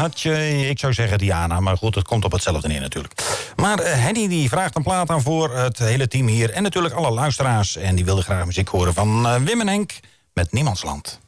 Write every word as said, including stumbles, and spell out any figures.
Hatje, ik zou zeggen Diana, maar goed, het komt op hetzelfde neer natuurlijk. Maar uh, Henny die vraagt een plaat aan voor het hele team hier en natuurlijk alle luisteraars. En die wilde graag muziek horen van uh, Wim en Henk met Niemandsland.